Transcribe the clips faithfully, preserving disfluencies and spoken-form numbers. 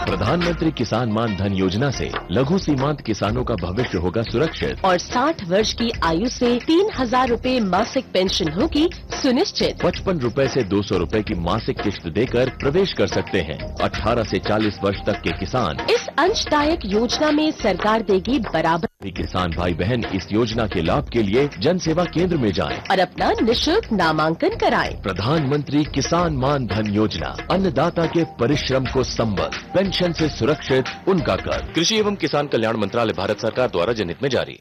प्रधानमंत्री किसान मान धन योजना से लघु सीमांत किसानों का भविष्य होगा सुरक्षित और साठ वर्ष की आयु से तीन हजार रूपए मासिक पेंशन होगी सुनिश्चित। पचपन रूपए से दो सौ रूपए की मासिक किश्त देकर प्रवेश कर सकते हैं। अठारह से चालीस वर्ष तक के किसान इस अंशदायक योजना में सरकार देगी बराबर। भी किसान भाई बहन इस योजना के लाभ के लिए जन सेवा केंद्र में जाएं। और अपना निशुल्क नामांकन कराएं। प्रधानमंत्री किसान मान धन योजना अन्नदाता के परिश्रम को संबल, पेंशन से सुरक्षित उनका कर। कृषि एवं किसान कल्याण मंत्रालय, भारत सरकार द्वारा जनहित में जारी।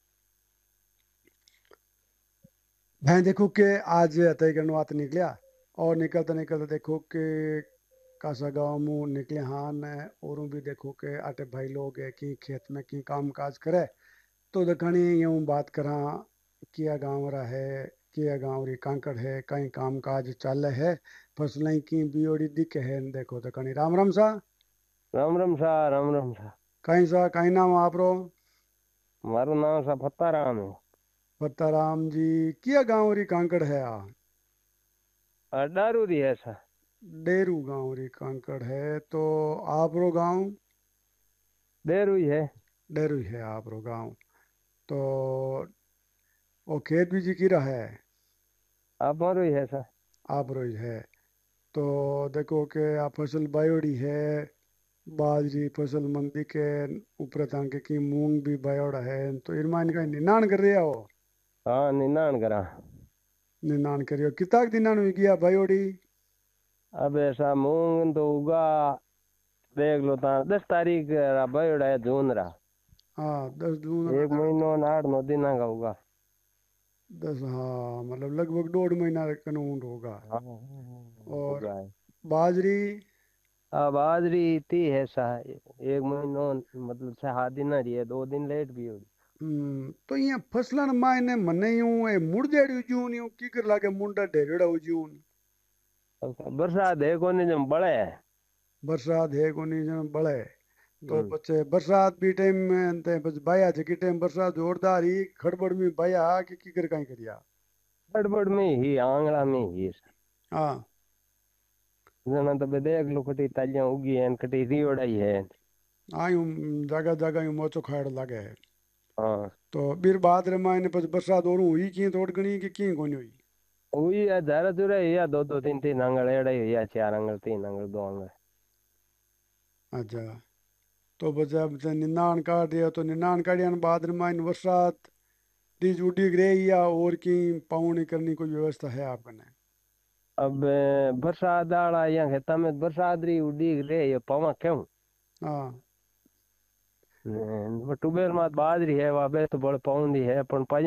मैं देखो कि आज तय करनवात निकलिया और निकलते निकलते देखो कि कासा गाँव मुँह निकले हान और भी देखो के आटे भाई लोग है कि खेत में की काम काज करे तो दखनी यूँ बात करा किया गाँव रहा है किया गाँव री कांकड़ है कहीं काम काज चल है फसलें की बियोड़ी दिखे है देखो दखनी। राम राम सा। राम राम सा। राम राम सा। कहीं सा कहीं नाम आपरो? मारू नाम सा फत्ताराम है। फत्ताराम जी किया गाँव री कांकड़ है आ? डारू री है सा। डेरू गाँव री कांकड़ है तो आपरो गाँव? डेरू ही है। डेरू ही है आपरो गाँव। तो वो खेत भी जी की रहा है? आप ही है सा। आपरो ही है। तो देखो के आ फसल बायोड़ी है, बाजरी फसल मंदी के ऊपर तांके की मूंग भी बायोड़ा है तो इरमान का निनान कर रहा हो? हाँ निनान करा। निनान करियो किताक दिनान हुई गया बायोड़ी? अब ऐसा मूंग तो उगा देख लो ता दस तारीख रा बायोड़ा है जून रा। हाँ दस जून। एक महीनो न आठ नौ दिन का होगा। दस हाँ मतलब लगभग डेढ़ महीना कनून होगा। हाँ, और बाजरी? हाँ बाजरी इतनी है सा एक महीनो मतलब छह दिन रही है दो दिन लेट भी होगी। हम्म तो ये फसलन मायने मने यूं ए मुड़ जेड़ी जून यूं की कर लागे मुंडा ढेरेड़ा हो जून। बरसात है कोनी जम बड़े है। बरसात है कोनी जम बड़े तो पछे बरसात भी टाइम में ते बस बाया जकी टाइम बरसात जोरदार ही खड़बड़ में बाया कि की कर काई करिया? खड़बड़ में ही आंगला में ही। हाँ जना तो देख लो कटी तालियां उगी है कटी रियोड़ा ही है। हाँ यूं जगह जगह यूं मोचो खाड़ लागे है। हाँ तो बिर बाद रे मायने बस बरसात और हुई की थोड़ गणी कि की कोनी हुई? हुई है झारा चुरा या दो दो तीन तीन आंगल एड़ा ही या चार आंगल तीन आंगल दो आंगल। अच्छा तो बस अब ते निनान काट दिया तो निनान काटिया बाद रे मायने बरसात तीज उड़ी रही या और की पावनी करनी कोई व्यवस्था है आपने? अब बरसात आला या खेता में बरसात री उड़ी रे ये पवा क्यों? हाँ टूबेल में बाजरी है वहाँ बे तो बड़ पौंदी है पण